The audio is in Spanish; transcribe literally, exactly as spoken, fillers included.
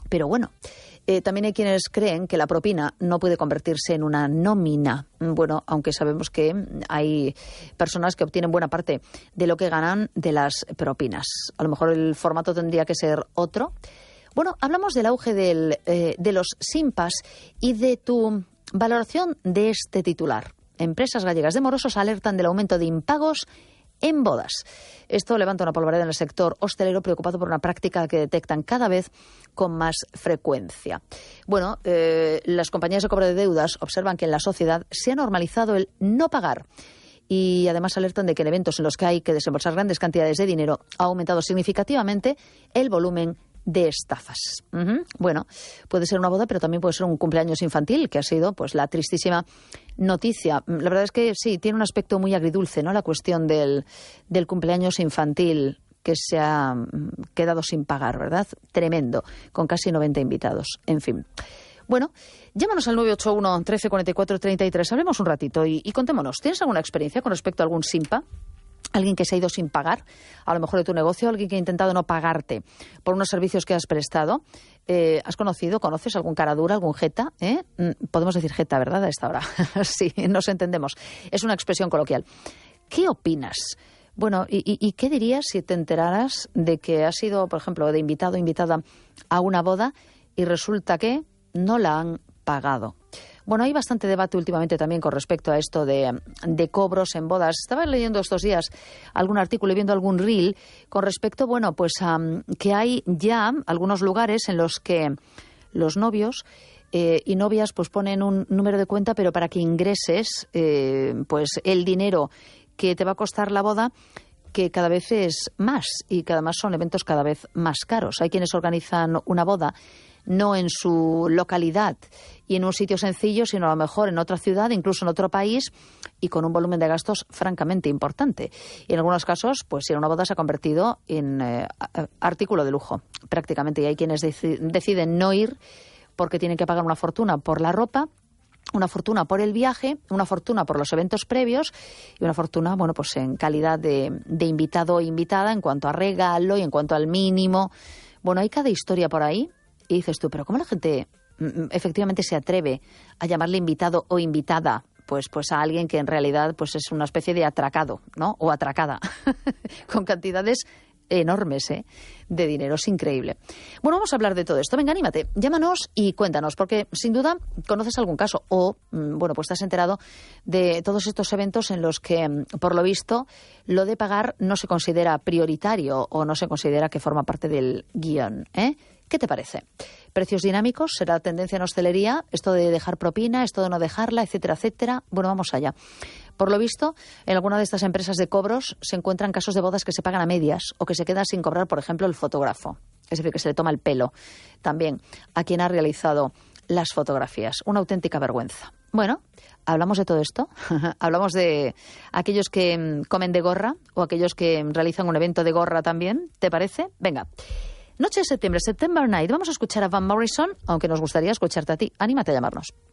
Pero bueno, eh, también hay quienes creen que la propina no puede convertirse en una nómina. Bueno, aunque sabemos que hay personas que obtienen buena parte de lo que ganan de las propinas. A lo mejor el formato tendría que ser otro. Bueno, hablamos del auge del, eh, de los simpas y de tu valoración de este titular. Empresas gallegas de morosos alertan del aumento de impagos en bodas. Esto levanta una polvareda en el sector hostelero preocupado por una práctica que detectan cada vez con más frecuencia. Bueno, eh, las compañías de cobro de deudas observan que en la sociedad se ha normalizado el no pagar. Y además alertan de que en eventos en los que hay que desembolsar grandes cantidades de dinero ha aumentado significativamente el volumen de estafas. Uh-huh. Bueno, puede ser una boda, pero también puede ser un cumpleaños infantil, que ha sido pues la tristísima noticia. La verdad es que sí, tiene un aspecto muy agridulce, ¿no? La cuestión del, del cumpleaños infantil que se ha quedado sin pagar, ¿verdad? Tremendo, con casi noventa invitados. En fin. Bueno, llámanos al nueve ocho uno, trece cuarenta y cuatro, treinta y tres. Hablemos un ratito y, y contémonos. ¿Tienes alguna experiencia con respecto a algún simpa? Alguien que se ha ido sin pagar, a lo mejor de tu negocio, alguien que ha intentado no pagarte por unos servicios que has prestado. Eh, ¿Has conocido, conoces algún cara dura, algún jeta? ¿Eh? Podemos decir jeta, ¿verdad? A esta hora. Sí, nos entendemos. Es una expresión coloquial. ¿Qué opinas? Bueno, ¿y, y, y qué dirías si te enteraras de que has sido, por ejemplo, de invitado o invitada a una boda y resulta que no la han pagado? Bueno, hay bastante debate últimamente también con respecto a esto de, de cobros en bodas. Estaba leyendo estos días algún artículo y viendo algún reel con respecto, bueno, pues a um, que hay ya algunos lugares en los que los novios eh, y novias pues ponen un número de cuenta, pero para que ingreses eh, pues el dinero que te va a costar la boda, que cada vez es más y que además son eventos cada vez más caros. Hay quienes organizan una boda no en su localidad y en un sitio sencillo, sino a lo mejor en otra ciudad, incluso en otro país, y con un volumen de gastos francamente importante. Y en algunos casos, pues ir a una boda se ha convertido en eh, artículo de lujo, prácticamente. Y hay quienes deci- deciden no ir porque tienen que pagar una fortuna por la ropa, una fortuna por el viaje, una fortuna por los eventos previos y una fortuna, bueno, pues en calidad de, de invitado o invitada en cuanto a regalo y en cuanto al mínimo. Bueno, hay cada historia por ahí. Y dices tú, pero ¿cómo la gente efectivamente se atreve a llamarle invitado o invitada? Pues, pues a alguien que en realidad pues es una especie de atracado, ¿no? O atracada, con cantidades enormes, ¿eh? De dinero. Es increíble. Bueno, vamos a hablar de todo esto. Venga, anímate, llámanos y cuéntanos, porque sin duda conoces algún caso o, bueno, pues te has enterado de todos estos eventos en los que, por lo visto, lo de pagar no se considera prioritario o no se considera que forma parte del guión, ¿eh? ¿Qué te parece? ¿Precios dinámicos? ¿Será tendencia en hostelería? ¿Esto de dejar propina? ¿Esto de no dejarla? Etcétera, etcétera. Bueno, vamos allá. Por lo visto, en alguna de estas empresas de cobros se encuentran casos de bodas que se pagan a medias o que se queda sin cobrar, por ejemplo, el fotógrafo. Es decir, que se le toma el pelo también a quien ha realizado las fotografías. Una auténtica vergüenza. Bueno, ¿hablamos de todo esto? ¿Hablamos de aquellos que comen de gorra o aquellos que realizan un evento de gorra también? ¿Te parece? Venga. Noche de septiembre, September Night. Vamos a escuchar a Van Morrison, aunque nos gustaría escucharte a ti. Anímate a llamarnos.